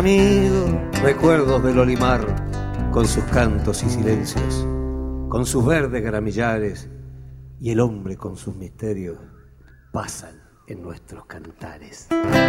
Amigo, recuerdos del Olimar, con sus cantos y silencios, con sus verdes gramillares, y el hombre con sus misterios, pasan en nuestros cantares.